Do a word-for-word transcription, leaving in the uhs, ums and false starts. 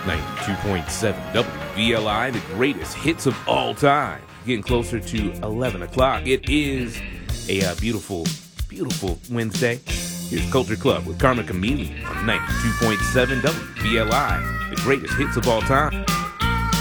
ninety-two point seven W V L I, the greatest hits of all time. Getting closer to eleven o'clock. It is a uh, beautiful, beautiful Wednesday. Here's Culture Club with Karma Chameleon on ninety-two point seven W V L I, the greatest hits of all time.